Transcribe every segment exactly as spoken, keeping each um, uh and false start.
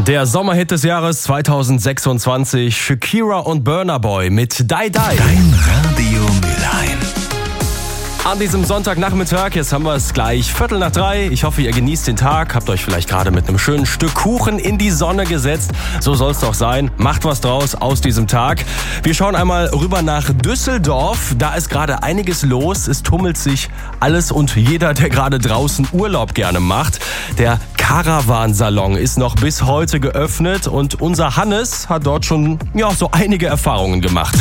Der Sommerhit des Jahres zweitausendsechsundzwanzig, Shakira und Burna Boy mit Die Die. Dein Radio Mülheim. An diesem Sonntagnachmittag, jetzt haben wir es gleich Viertel nach drei. Ich hoffe, ihr genießt den Tag, habt euch vielleicht gerade mit einem schönen Stück Kuchen in die Sonne gesetzt. So soll es doch sein. Macht was draus aus diesem Tag. Wir schauen einmal rüber nach Düsseldorf. Da ist gerade einiges los. Es tummelt sich alles und jeder, der gerade draußen Urlaub gerne macht. Der Caravan-Salon ist noch bis heute geöffnet und unser Hannes hat dort schon ja, so einige Erfahrungen gemacht.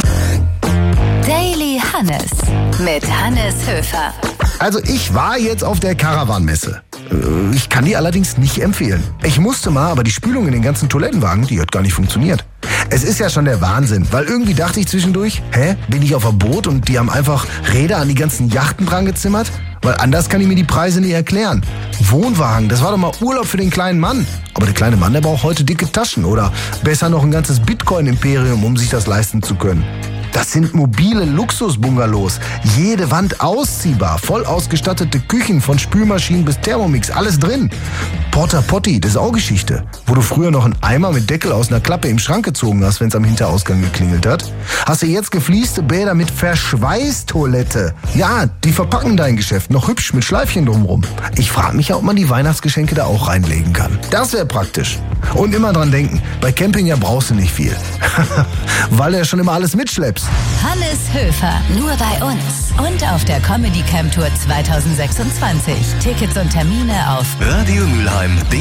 Daily Hannes mit Hannes Höfer. Also ich war jetzt auf der Caravan-Messe. Ich kann die allerdings nicht empfehlen. Ich musste mal, aber die Spülung in den ganzen Toilettenwagen, die hat gar nicht funktioniert. Es ist ja schon der Wahnsinn, weil irgendwie dachte ich zwischendurch, hä, bin ich auf einem Boot und die haben einfach Räder an die ganzen Yachten dran gezimmert? Weil anders kann ich mir die Preise nicht erklären. Wohnwagen, das war doch mal Urlaub für den kleinen Mann. Aber der kleine Mann, der braucht heute dicke Taschen oder besser noch ein ganzes Bitcoin-Imperium, um sich das leisten zu können. Das sind mobile Luxusbungalows. Jede Wand ausziehbar, voll ausgestattete Küchen von Spülmaschinen bis Thermomix, alles drin. Porta Potty, das ist auch Geschichte. Wo du früher noch einen Eimer mit Deckel aus einer Klappe im Schrank gezogen hast, wenn es am Hinterausgang geklingelt hat. Hast du jetzt geflieste Bäder mit Verschweißtoilette. Ja, die verpacken dein Geschäft noch hübsch mit Schleifchen drumrum. Ich frage mich ja, ob man die Weihnachtsgeschenke da auch reinlegen kann. Das wäre praktisch. Und immer dran denken, bei Camping ja brauchst du nicht viel. Weil du ja schon immer alles mitschleppst. Hannes Höfer, nur bei uns und auf der Comedy Camp Tour zweitausendsechsundzwanzig. Tickets und Termine auf Radio Mülheim.